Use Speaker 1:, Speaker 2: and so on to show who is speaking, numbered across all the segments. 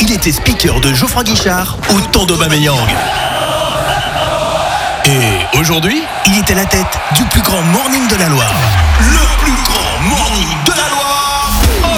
Speaker 1: il était speaker de Geoffroy Guichard au temps d'Aubameyang. Et aujourd'hui, il est à la tête du plus grand morning de la Loire. Le plus grand morning de la Loire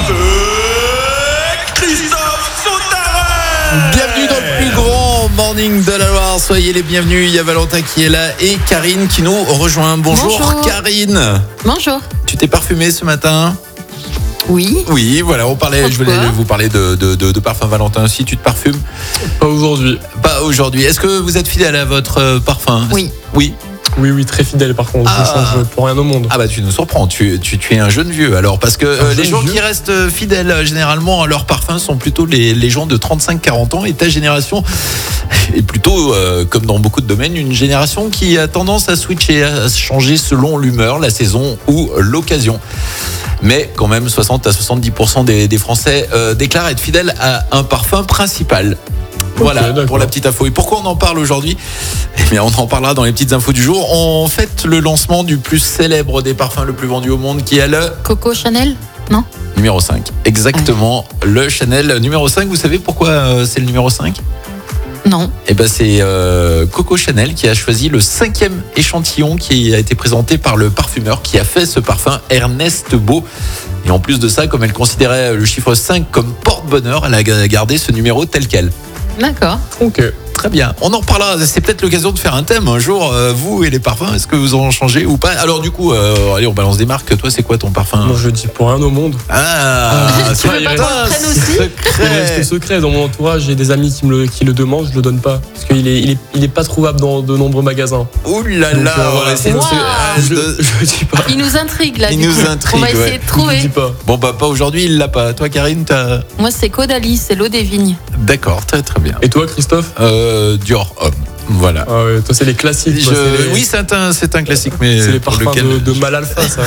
Speaker 1: avec Christophe Sautarel.
Speaker 2: Bienvenue dans le plus grand morning de la Loire. Soyez les bienvenus. Il y a Valentin qui est là et Karine qui nous rejoint. Bonjour. Karine.
Speaker 3: Bonjour.
Speaker 2: Tu t'es parfumée ce matin ?
Speaker 3: Oui.
Speaker 2: Oui, voilà, je voulais vous parler de parfum Valentin aussi. Tu te parfumes ?
Speaker 4: Pas aujourd'hui.
Speaker 2: Pas aujourd'hui. Est-ce que vous êtes fidèle à votre parfum ?
Speaker 3: Oui.
Speaker 2: Oui.
Speaker 4: Oui, très fidèle par contre. Je change pour rien au monde.
Speaker 2: Ah bah tu nous surprends, tu es un jeune vieux alors, parce que les gens qui restent fidèles généralement à leur parfum sont plutôt les gens de 35-40 ans, et ta génération est plutôt, comme dans beaucoup de domaines, une génération qui a tendance à switcher, à changer selon l'humeur, la saison ou l'occasion. Mais quand même 60 à 70% des Français déclarent être fidèles à un parfum principal. Voilà,
Speaker 4: okay,
Speaker 2: pour la petite info. Et pourquoi on en parle aujourd'hui ? Eh bien, on en parlera dans les petites infos du jour. On fête le lancement du plus célèbre des parfums le plus vendu au monde, qui est le...
Speaker 3: Coco Chanel ? Non ?
Speaker 2: Numéro 5. Exactement, le Chanel numéro 5. Vous savez pourquoi c'est le numéro 5 ?
Speaker 3: Non.
Speaker 2: Eh ben, c'est Coco Chanel qui a choisi le 5e échantillon qui a été présenté par le parfumeur qui a fait ce parfum, Ernest Beau. Et en plus de ça, comme elle considérait le chiffre 5 comme porte-bonheur, elle a gardé ce numéro tel quel.
Speaker 3: D'accord.
Speaker 4: Ok.
Speaker 2: Très bien, on en reparlera, c'est peut-être l'occasion de faire un thème un jour, vous et les parfums, est-ce que vous en changez ou pas ? Alors du coup, allez, on balance des marques. Toi, c'est quoi ton parfum ?
Speaker 4: Moi, je dis pour rien au monde.
Speaker 3: Tu veux pas qu'on le prenne aussi ?
Speaker 4: Il reste secret dans mon entourage. J'ai des amis qui le demandent, je le donne pas parce qu'il est pas trouvable dans de nombreux magasins.
Speaker 2: Ouh là
Speaker 4: Donc,
Speaker 2: là,
Speaker 4: voilà,
Speaker 2: on va essayer de
Speaker 4: je dis pas.
Speaker 3: Il nous intrigue là.
Speaker 2: Il
Speaker 3: du
Speaker 2: nous
Speaker 3: coup.
Speaker 2: intrigue,
Speaker 3: On va essayer
Speaker 2: ouais.
Speaker 3: de trouver.
Speaker 4: Je dis pas.
Speaker 2: Bon bah pas aujourd'hui, il l'a pas. Toi Karine, t'as...
Speaker 3: Moi, c'est Caudalie, c'est l'eau des vignes.
Speaker 2: D'accord, très très bien.
Speaker 4: Et toi, Christophe ?
Speaker 2: Dior Homme, voilà.
Speaker 4: Ah ouais, toi, c'est les classiques. Toi,
Speaker 2: Oui, c'est un classique, mais
Speaker 4: c'est les
Speaker 2: pour
Speaker 4: parfums
Speaker 2: lequel...
Speaker 4: de mal alpha, ça.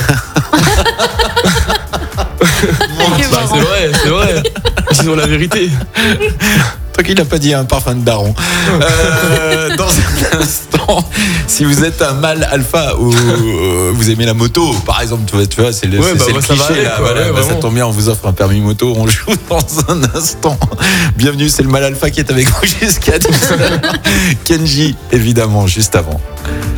Speaker 3: C'est
Speaker 4: Bah,
Speaker 3: marrant.
Speaker 4: c'est vrai. Disons la vérité.
Speaker 2: Tant qu'il n'a pas dit un parfum de daron. Dans un instant, si vous êtes un mâle alpha ou vous aimez la moto, par exemple, tu vois, c'est le,
Speaker 4: Ouais,
Speaker 2: c'est
Speaker 4: bah,
Speaker 2: le
Speaker 4: ça va
Speaker 2: cliché
Speaker 4: aller,
Speaker 2: là.
Speaker 4: quoi,
Speaker 2: Voilà,
Speaker 4: ouais,
Speaker 2: bah, ça
Speaker 4: vraiment.
Speaker 2: tombe bien, on vous offre un permis moto. On joue dans un instant. Bienvenue, c'est le mâle alpha qui est avec vous jusqu'à 10h. Kenji, évidemment, juste avant.